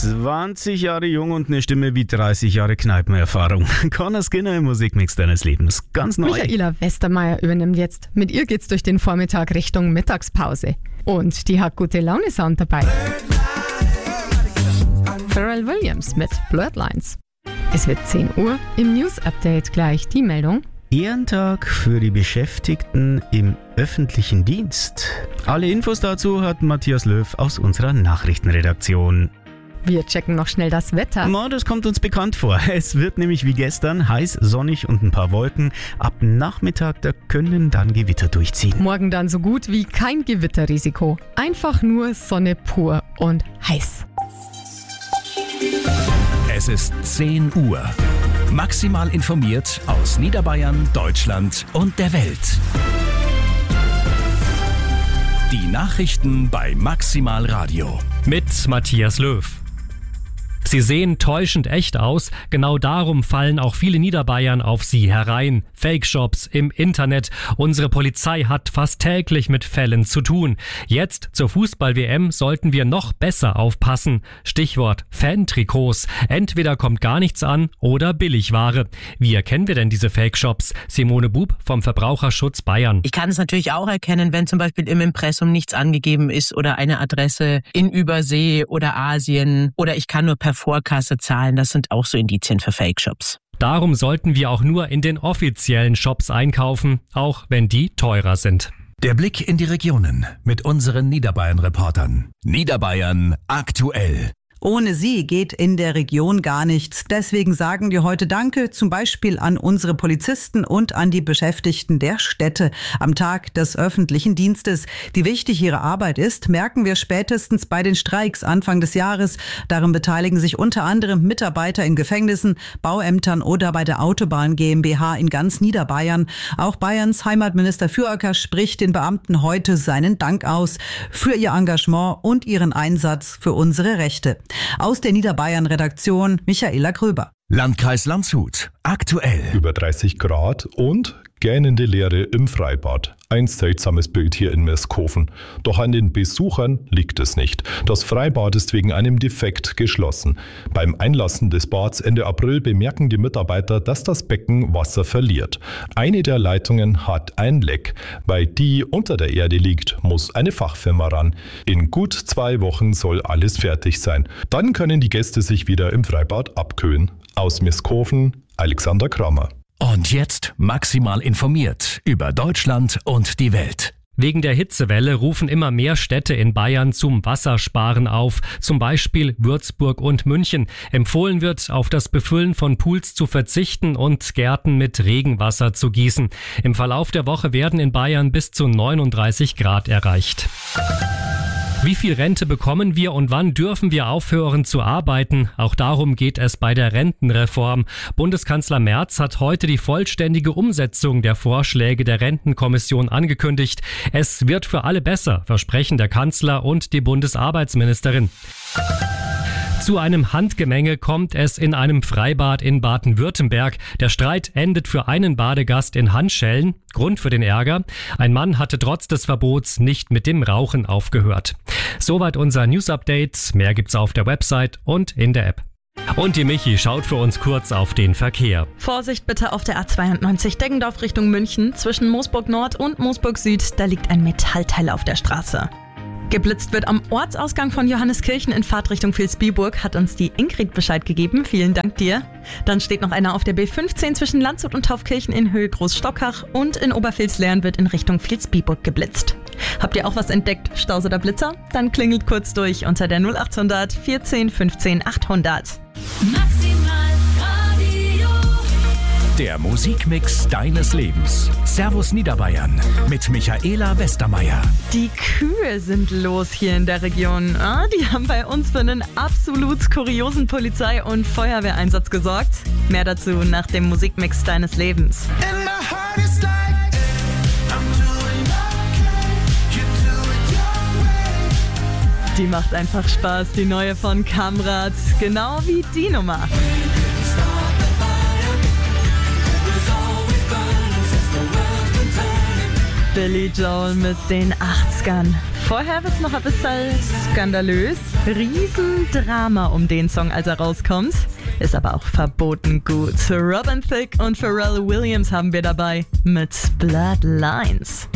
20 Jahre jung und eine Stimme wie 30 Jahre Kneipenerfahrung. Connor Skinner im Musikmix deines Lebens. Ganz neu. Michaela Westermeier übernimmt jetzt. Mit ihr geht's durch den Vormittag Richtung Mittagspause. Und die hat gute Laune-Sound dabei. Pharrell Williams mit Blurred Lines. Es wird 10 Uhr. Im News-Update gleich die Meldung. Ehrentag für die Beschäftigten im öffentlichen Dienst. Alle Infos dazu hat Matthias Löw aus unserer Nachrichtenredaktion. Wir checken noch schnell das Wetter. Das kommt uns bekannt vor. Es wird nämlich wie gestern heiß, sonnig und ein paar Wolken. Ab Nachmittag, da können dann Gewitter durchziehen. Morgen dann so gut wie kein Gewitterrisiko. Einfach nur Sonne pur und heiß. Es ist 10 Uhr. Maximal informiert aus Niederbayern, Deutschland und der Welt. Die Nachrichten bei Maximal Radio. Mit Matthias Löw. Sie sehen täuschend echt aus, genau darum fallen auch viele Niederbayern auf sie herein. Fake-Shops im Internet. Unsere Polizei hat fast täglich mit Fällen zu tun. Jetzt zur Fußball-WM sollten wir noch besser aufpassen. Stichwort Fan-Trikots. Entweder kommt gar nichts an oder Billigware. Wie erkennen wir denn diese Fake-Shops? Simone Bub vom Verbraucherschutz Bayern. Ich kann es natürlich auch erkennen, wenn zum Beispiel im Impressum nichts angegeben ist oder eine Adresse in Übersee oder Asien oder ich kann nur per Vorkasse zahlen. Das sind auch so Indizien für Fake-Shops. Darum sollten wir auch nur in den offiziellen Shops einkaufen, auch wenn die teurer sind. Der Blick in die Regionen mit unseren Niederbayern-Reportern. Niederbayern aktuell. Ohne sie geht in der Region gar nichts. Deswegen sagen wir heute Danke, zum Beispiel an unsere Polizisten und an die Beschäftigten der Städte am Tag des öffentlichen Dienstes. Wie wichtig ihre Arbeit ist, merken wir spätestens bei den Streiks Anfang des Jahres. Daran beteiligen sich unter anderem Mitarbeiter in Gefängnissen, Bauämtern oder bei der Autobahn GmbH in ganz Niederbayern. Auch Bayerns Heimatminister Füracker spricht den Beamten heute seinen Dank aus für ihr Engagement und ihren Einsatz für unsere Rechte. Aus der Niederbayern-Redaktion Michaela Gröber. Landkreis Landshut. Aktuell. Über 30 Grad und gähnende Leere im Freibad. Ein seltsames Bild hier in Meskofen. Doch an den Besuchern liegt es nicht. Das Freibad ist wegen einem Defekt geschlossen. Beim Einlassen des Bads Ende April bemerken die Mitarbeiter, dass das Becken Wasser verliert. Eine der Leitungen hat ein Leck. Weil die unter der Erde liegt, muss eine Fachfirma ran. In gut 2 Wochen soll alles fertig sein. Dann können die Gäste sich wieder im Freibad abkühlen. Aus Meskofen, Alexander Kramer. Und jetzt maximal informiert über Deutschland und die Welt. Wegen der Hitzewelle rufen immer mehr Städte in Bayern zum Wassersparen auf, zum Beispiel Würzburg und München. Empfohlen wird, auf das Befüllen von Pools zu verzichten und Gärten mit Regenwasser zu gießen. Im Verlauf der Woche werden in Bayern bis zu 39 Grad erreicht. Wie viel Rente bekommen wir und wann dürfen wir aufhören zu arbeiten? Auch darum geht es bei der Rentenreform. Bundeskanzler Merz hat heute die vollständige Umsetzung der Vorschläge der Rentenkommission angekündigt. Es wird für alle besser, versprechen der Kanzler und die Bundesarbeitsministerin. Zu einem Handgemenge kommt es in einem Freibad in Baden-Württemberg. Der Streit endet für einen Badegast in Handschellen. Grund für den Ärger: ein Mann hatte trotz des Verbots nicht mit dem Rauchen aufgehört. Soweit unser News-Update. Mehr gibt's auf der Website und in der App. Und die Michi schaut für uns kurz auf den Verkehr. Vorsicht bitte auf der A92 Deggendorf Richtung München. Zwischen Moosburg Nord und Moosburg Süd, da liegt ein Metallteil auf der Straße. Geblitzt wird am Ortsausgang von Johanneskirchen in Fahrtrichtung Vilsbiburg, hat uns die Ingrid Bescheid gegeben. Vielen Dank dir. Dann steht noch einer auf der B15 zwischen Landshut und Taufkirchen in Höhe Großstockach und in Obervilslern wird in Richtung Vilsbiburg geblitzt. Habt ihr auch was entdeckt, Staus oder Blitzer? Dann klingelt kurz durch unter der 0800 14 15 800. Der Musikmix deines Lebens. Servus Niederbayern mit Michaela Westermeier. Die Kühe sind los hier in der Region. Die haben bei uns für einen absolut kuriosen Polizei- und Feuerwehreinsatz gesorgt. Mehr dazu nach dem Musikmix deines Lebens. Die macht einfach Spaß, die neue von Kamrat. Genau wie die Nummer. Billy Joel mit den 80ern. Vorher wird's noch ein bisschen skandalös. Riesendrama um den Song, als er rauskommt. Ist aber auch verboten gut. Robin Thicke und Pharrell Williams haben wir dabei mit Bloodlines.